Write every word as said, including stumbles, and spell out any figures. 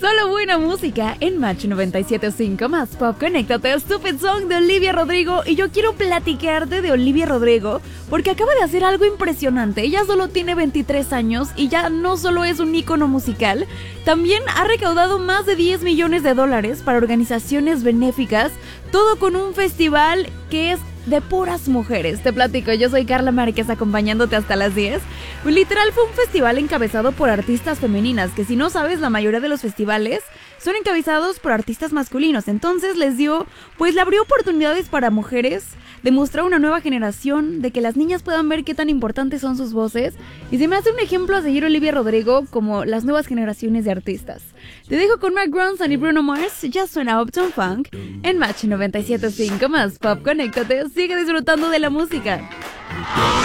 Solo buena música en Match noventa y siete punto cinco más Pop. Conéctate, Stupid Song de Olivia Rodrigo. Y yo quiero platicarte de Olivia Rodrigo porque acaba de hacer algo impresionante. Ella solo tiene veintitrés años y ya no solo es un ícono musical, también ha recaudado más de diez millones de dólares para organizaciones benéficas, todo con un festival que es de puras mujeres. Te platico, yo soy Carla Márquez acompañándote hasta las diez. Literal fue un festival encabezado por artistas femeninas, que si no sabes, la mayoría de los festivales son encabezados por artistas masculinos. Entonces les dio, pues le abrió oportunidades para mujeres, demostrar una nueva generación, de que las niñas puedan ver qué tan importantes son sus voces. Y se me hace un ejemplo a seguir Olivia Rodrigo como las nuevas generaciones de artistas. Te dejo con Mark Ronson y Bruno Mars. Ya suena Uptown Funk en Match noventa y siete punto cinco más Pop. Conéctate, sigue disfrutando de la música.